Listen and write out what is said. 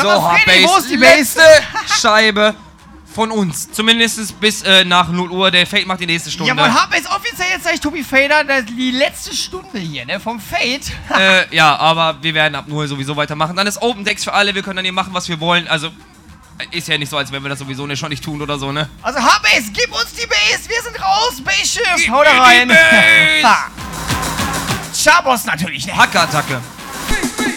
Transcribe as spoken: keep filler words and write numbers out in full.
So, Freddy, wo ist die Base? Letzte Scheibe von uns. Zumindest bis äh, nach null Uhr. Der Fate macht die nächste Stunde. Ja, man hat jetzt offiziell jetzt sage ich Tobi Fader, die letzte Stunde hier, ne, vom Fate. äh, ja, aber wir werden ab null sowieso weitermachen. Dann ist Open Decks für alle. Wir können dann hier machen, was wir wollen. Also, ist ja nicht so, als wenn wir das sowieso nicht schon nicht tun oder so, ne? Also, H-Base, gib uns die Base. Wir sind raus. Base-Schiff. Hau da rein. Chabos natürlich, ne? Hackerattacke.